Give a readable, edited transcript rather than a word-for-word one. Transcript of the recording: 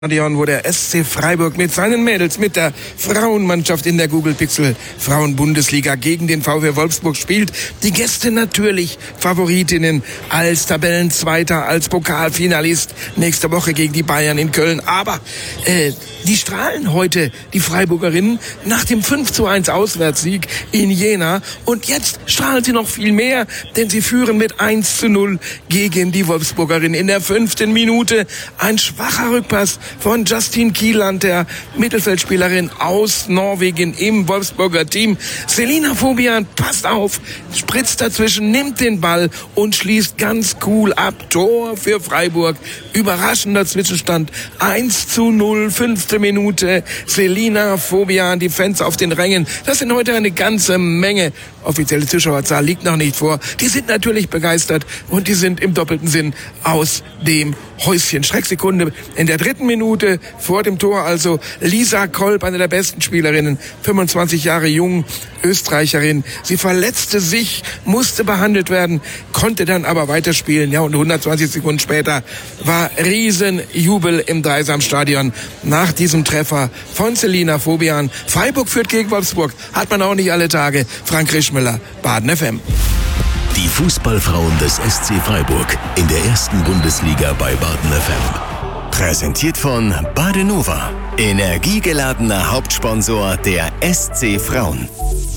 Stadion, wo der SC Freiburg mit seinen Mädels, mit der Frauenmannschaft in der Google Pixel Frauenbundesliga gegen den VfL Wolfsburg spielt. Die Gäste natürlich Favoritinnen als Tabellenzweiter, als Pokalfinalist nächste Woche gegen die Bayern in Köln. Aber die strahlen heute, die Freiburgerinnen, nach dem 5:1 Auswärtssieg in Jena. Und jetzt strahlen sie noch viel mehr, denn sie führen mit 1:0 gegen die Wolfsburgerinnen. In der 5. Minute ein schwacher Rückpass von Justin Kieland, der Mittelfeldspielerin aus Norwegen im Wolfsburger Team. Selina Fobian passt auf, spritzt dazwischen, nimmt den Ball und schließt ganz cool ab. Tor für Freiburg. Überraschender Zwischenstand. 1:0, 5. Minute. Selina Fobian, die Fans auf den Rängen. Das sind heute eine ganze Menge. Offizielle Zuschauerzahl liegt noch nicht vor. Die sind natürlich begeistert und die sind im doppelten Sinn aus dem Häuschen. Schrecksekunde in der 3. Minute vor dem Tor, also Lisa Kolb, eine der besten Spielerinnen, 25 Jahre jung, Österreicherin. Sie verletzte sich, musste behandelt werden, konnte dann aber weiterspielen. Ja, und 120 Sekunden später war Riesenjubel im Dreisamstadion nach diesem Treffer von Selina Fobian. Freiburg führt gegen Wolfsburg, hat man auch nicht alle Tage. Frank Rischmüller, Baden FM. Die Fußballfrauen des SC Freiburg in der 1. Bundesliga bei Baden FM. Präsentiert von Badenova, energiegeladener Hauptsponsor der SC Frauen.